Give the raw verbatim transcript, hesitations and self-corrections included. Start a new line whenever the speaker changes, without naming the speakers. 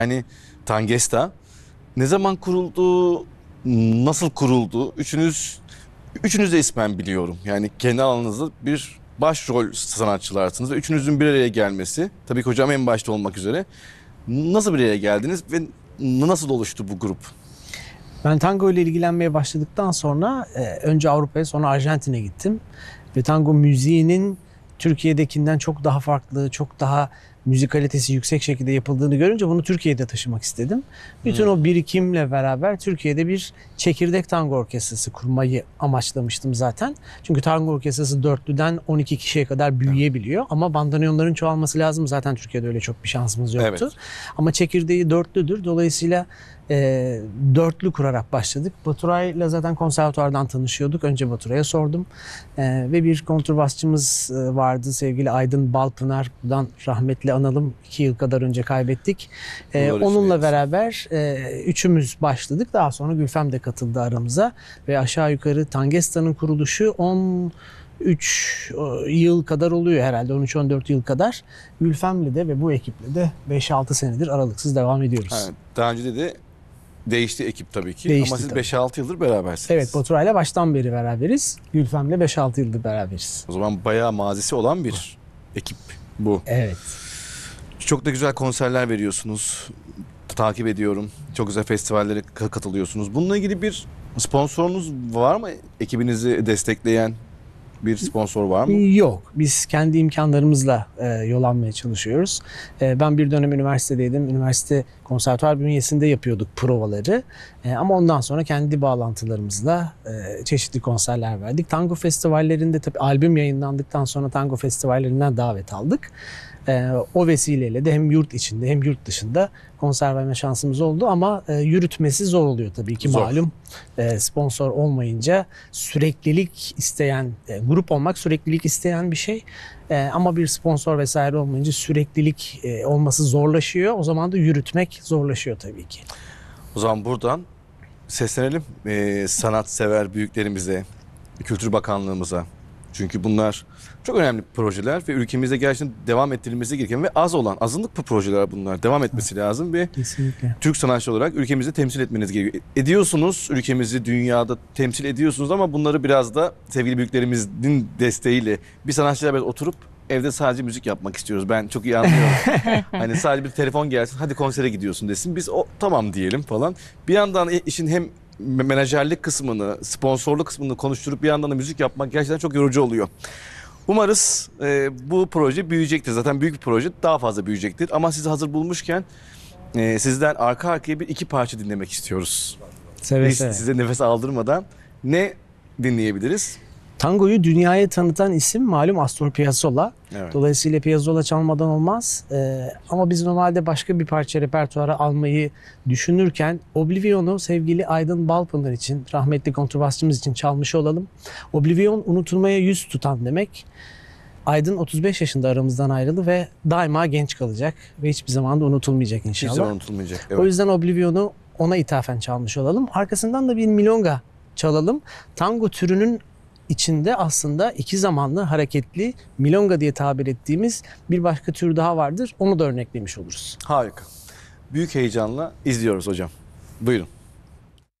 Yani Tangesta ne zaman kuruldu, nasıl kuruldu? Üçünüz, üçünüz de ismen biliyorum. Yani kendi alanınızda bir başrol sanatçılarsınız ve üçünüzün bir araya gelmesi, tabii ki hocam en başta olmak üzere, nasıl bir araya geldiniz ve nasıl oluştu bu grup?
Ben tango ile ilgilenmeye başladıktan sonra e, önce Avrupa'ya sonra Arjantin'e gittim. Ve tango müziğinin Türkiye'dekinden çok daha farklı, çok daha müzikalitesi yüksek şekilde yapıldığını görünce bunu Türkiye'de taşımak istedim. Bütün
Hmm.
o birikimle beraber Türkiye'de bir çekirdek tango orkestrası kurmayı amaçlamıştım zaten. Çünkü tango orkestrası dörtlüden on iki kişiye kadar büyüyebiliyor. Ama bandoneonların çoğalması lazım. Zaten Türkiye'de öyle çok bir şansımız yoktu.
Evet.
Ama çekirdeği dörtlüdür. Dolayısıyla e, dörtlü kurarak başladık. Baturay'la zaten konservatuvardan tanışıyorduk. Önce Baturay'a sordum. E, ve bir kontrbasçımız e, vardı, sevgili Aydın Balpınar. Buradan rahmetli analım. iki yıl kadar önce kaybettik. E,
Doğru
onunla
düşünüyorsun.
beraber e, üçümüz başladık. Daha sonra Gülfem de katıldı aramıza. Ve aşağı yukarı Tangesta'nın kuruluşu on üç yıl kadar oluyor herhalde. on üç on dört yıl kadar. Gülfem'le de ve bu ekiple de beş altı senedir aralıksız devam ediyoruz.
Ha, daha önce de değişti ekip tabii ki.
Değişti
Ama siz
tabii.
beş altı yıldır berabersiniz.
Evet, Baturay'la baştan beri beraberiz. Gülfem'le beş altı yıldır beraberiz.
O zaman bayağı mazisi olan bir ekip bu.
Evet.
Çok da güzel konserler veriyorsunuz. Takip ediyorum. Çok güzel festivallere ka- katılıyorsunuz. Bununla ilgili bir sponsorunuz var mı? Ekibinizi destekleyen bir sponsor var mı?
Yok. Biz kendi imkanlarımızla e, yol almaya çalışıyoruz. E, ben bir dönem üniversitedeydim. Üniversite konservatuvar bünyesinde yapıyorduk provaları. E, ama ondan sonra kendi bağlantılarımızla e, çeşitli konserler verdik. Tango festivallerinde tabii albüm yayınlandıktan sonra tango festivallerinden davet aldık. E, o vesileyle de hem yurt içinde hem yurt dışında konser verme şansımız oldu ama e, yürütmesi zor oluyor tabii ki,
Zor.
malum. E, sponsor olmayınca süreklilik isteyen, e, grup olmak süreklilik isteyen bir şey. E, ama bir sponsor vesaire olmayınca süreklilik e, olması zorlaşıyor. O zaman da yürütmek zorlaşıyor tabii ki.
O zaman buradan seslenelim ee, sanatsever büyüklerimize, Kültür Bakanlığımıza. Çünkü bunlar çok önemli projeler ve ülkemizde gerçekten devam ettirilmesi gereken ve az olan, azınlık bu projeler bunlar. Devam etmesi lazım ve
Kesinlikle.
Türk sanatçı olarak ülkemizi temsil etmeniz gerekiyor. Ediyorsunuz, ülkemizi dünyada temsil ediyorsunuz ama bunları biraz da sevgili büyüklerimizin desteğiyle bir sanatçıyla beraber oturup evde sadece müzik yapmak istiyoruz. Ben çok iyi anlıyorum. Hani sadece bir telefon gelsin, hadi konsere gidiyorsun desin. Biz o tamam diyelim falan. Bir yandan işin hem menajerlik kısmını, sponsorluk kısmını konuşturup bir yandan da müzik yapmak gerçekten çok yorucu oluyor. Umarız e, bu proje büyüyecektir. Zaten büyük bir proje, daha fazla büyüyecektir. Ama sizi hazır bulmuşken e, sizden arka arkaya bir iki parça dinlemek istiyoruz.
Seve
Biz
seve.
size nefes aldırmadan ne dinleyebiliriz?
Tangoyu dünyaya tanıtan isim malum Astor Piazzolla.
Evet.
Dolayısıyla Piazzolla çalmadan olmaz. Ee, ama biz normalde başka bir parça repertuara almayı düşünürken Oblivion'u sevgili Aydın Balpınar için, rahmetli kontrbasçımız için çalmış olalım. Oblivion unutulmaya yüz tutan demek. Aydın otuz beş yaşında aramızdan ayrıldı ve daima genç kalacak ve hiçbir zaman da unutulmayacak
Hiç
inşallah.
zaman unutulmayacak.
O
Evet.
yüzden Oblivion'u ona ithafen çalmış olalım. Arkasından da bir milonga çalalım. Tango türünün içinde aslında iki zamanlı hareketli milonga diye tabir ettiğimiz bir başka tür daha vardır. Onu da örneklemiş oluruz.
Harika. Büyük heyecanla izliyoruz hocam. Buyurun.